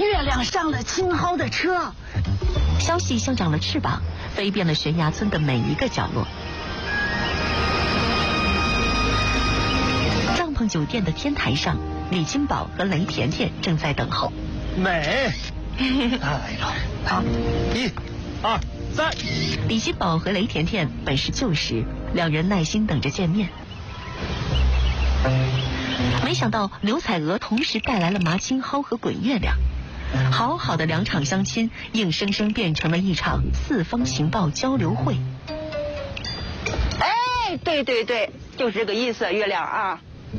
月亮上了青蒿的车。 消息像长了翅膀，飞遍了悬崖村的每一个角落。帐篷酒店的天台上，李金宝和雷甜甜正在等候。 美，来了，好，1、2、3。 李金宝和雷甜甜本是旧识，两人耐心等着见面。没想到刘彩娥同时带来了麻青蒿和滚月亮，好好的2场相亲，硬生生变成了一场4方情报交流会。 哎，对对对，就是这个意思，月亮啊。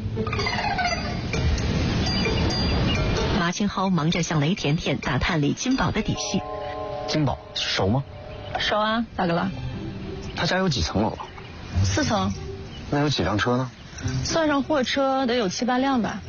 麻青蒿忙着向雷甜甜打探李金宝的底细。 金宝熟吗？ 熟啊，咋个了？ 他家有几层楼啊 ？4层。 那有几辆车呢？ 算上货车得有7、8辆吧。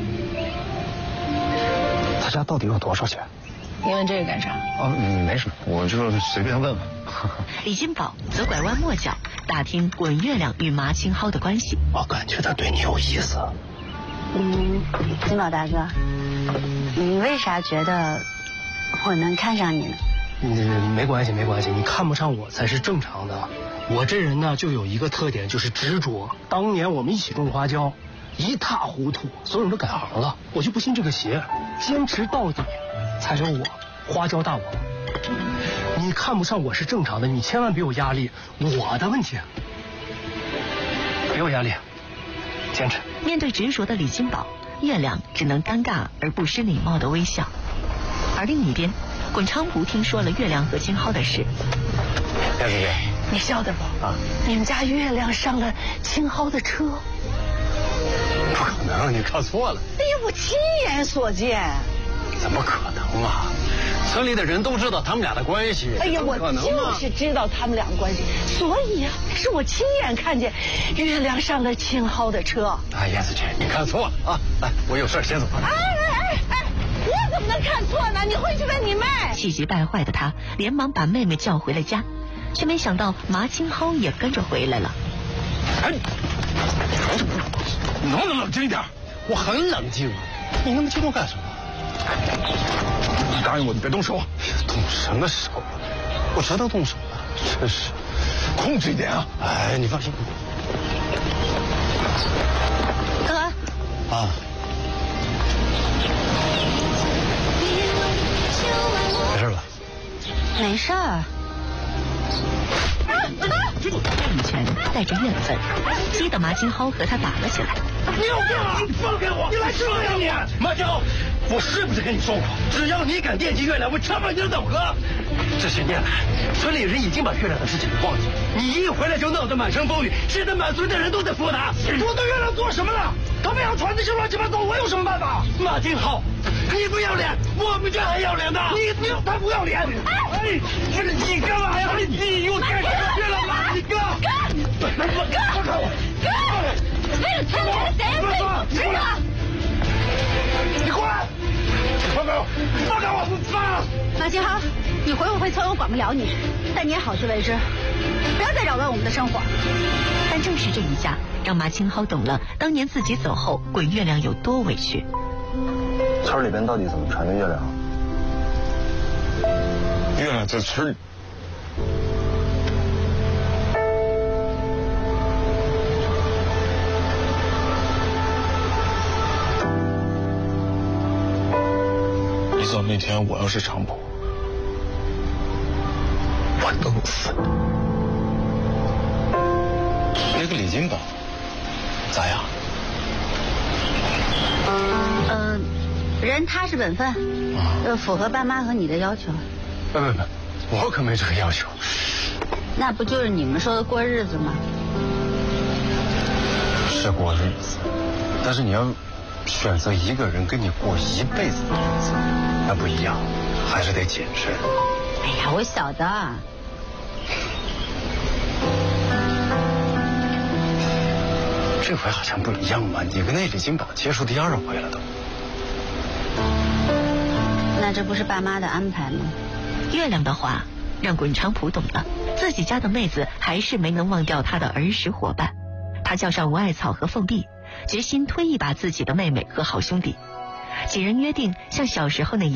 他家到底有多少钱？ 你问这个干啥？ 没什么，我就随便问问。 李金宝则拐弯抹角打听滚月亮与麻青蒿的关系。 我感觉他对你有意思。 金宝大哥，你为啥觉得我能看上你呢？ 没关系，你看不上我才是正常的。我这人呢就有一个特点，就是执着。当年我们一起种花椒，一塌糊涂，所有人都改行了，我就不信这个邪，坚持到底才有我花椒大王。你看不上我是正常的，你千万别有压力，我的问题。别有压力，坚持。 面对执着的李金宝，月亮只能尴尬而不失礼貌的微笑。而另一边，滚昌蒲听说了月亮和青蒿的事。 燕子姐， 你晓得不？你们家月亮上了青蒿的车。 不可能，你看错了。 哎呀，我亲眼所见。 怎么可能啊？村里的人都知道他们俩的关系。 哎呀，我就是知道他们俩的关系，所以呀，是我亲眼看见月亮上了青蒿的车。 燕子姐，你看错了啊！来，我有事先走。 哎，我怎么能看错呢？你回去问你妹。 气急败坏的他连忙把妹妹叫回了家，却没想到麻青蒿也跟着回来了。 哎，你能不能冷静一点？我很冷静，你那么激动干什么？你答应我，你别动手。动什么手？我知道动手了，真是。控制一点啊！哎，你放心。 哥。 啊。没事吧？ 没事儿。 一拳带着怨愤，激得麻青蒿和他打了起来。 你有病啊！你放开我！你来这样你！麻青蒿，我是不是跟你说过，只要你敢惦记月亮，我插爆你的斗河！这些年来，村里人已经把月亮的事情给忘记了。你一回来就闹得满城风雨，使得满村的人都在说他。我对月亮做什么了？他们要传那些乱七八糟，我有什么办法？马青蒿，你不要脸，我们家还要脸的。他不要脸！哎，不是你干嘛呀？你又干什么去了吗？你哥！放开我！ 为了村里的谁呀？你过来！ 你过来！放开我！放开我！ 马青蒿，你回不回村我管不了你，但你也好自为之，不要再扰乱我们的生活。 但正是这一下，让麻青蒿懂了当年自己走后滚月亮有多委屈。 村里边到底怎么传的月亮？月亮在村里。一早那天我要是长跑，我弄死你。那个李金宝咋样？ 人踏实本分，符合爸妈和你的要求。 不，我可没这个要求。 那不就是你们说的过日子吗？ 是过日子，但是你要选择一个人跟你过一辈子的日子，那不一样，还是得谨慎。 哎呀，我晓得。 这回好像不一样吧？你跟那李金宝接触第2回了都。 那这不是爸妈的安排吗？ 月亮的话让滚昌蒲懂了，自己家的妹子还是没能忘掉他的儿时伙伴。他叫上吴艾草和凤碧，决心推一把自己的妹妹和好兄弟。几人约定像小时候那样